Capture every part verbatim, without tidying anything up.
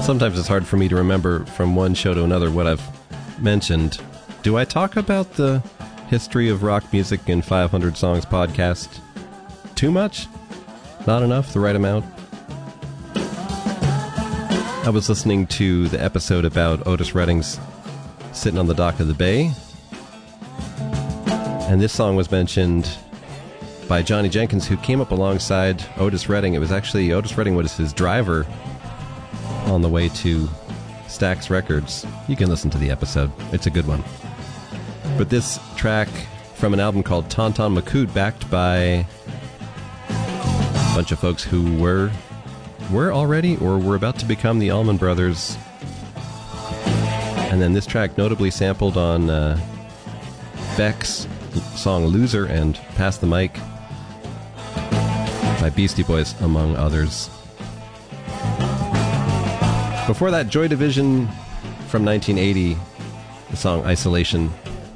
Sometimes it's hard for me to remember from one show to another what I've mentioned. Do I talk about the history of rock music in five hundred Songs podcast too much? Not enough? The right amount? I was listening to the episode about Otis Redding's Sitting on the Dock of the Bay, and this song was mentioned by Johnny Jenkins, who came up alongside Otis Redding. It was actually Otis Redding was his driver on the way to Stax Records. You can listen to the episode. It's a good one. But this track from an album called Tauntaun Macoute, backed by a bunch of folks who were were already or were about to become the Allman Brothers. And then this track notably sampled on uh, Beck's song Loser and Pass the Mic by Beastie Boys, among others. Before that, Joy Division from nineteen eighty, the song Isolation.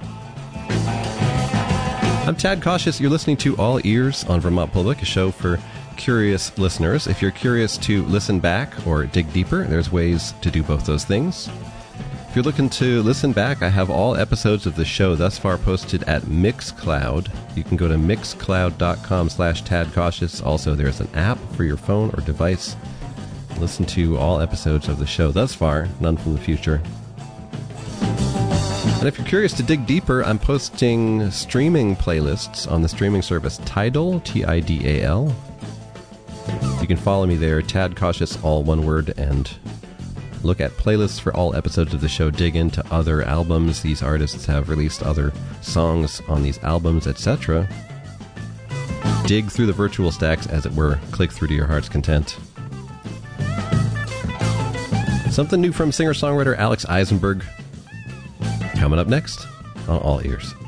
I'm Tad Cautious. You're listening to All Ears on Vermont Public, a show for curious listeners. If you're curious to listen back or dig deeper, there's ways to do both those things. If you're looking to listen back, I have all episodes of the show thus far posted at Mixcloud. You can go to mixcloud.com slash tadcautious. Also, there's an app for your phone or device. Listen to all episodes of the show thus far, none from the future. And if you're curious to dig deeper, I'm posting streaming playlists on the streaming service Tidal, T I D A L. You can follow me there, Tad Cautious, all one word, and look at playlists for all episodes of the show. Dig into other albums. These artists have released other songs on these albums, et cetera. Dig through the virtual stacks, as it were. Click through to your heart's content. Something new from singer-songwriter Alex Eisenberg coming up next on All Ears.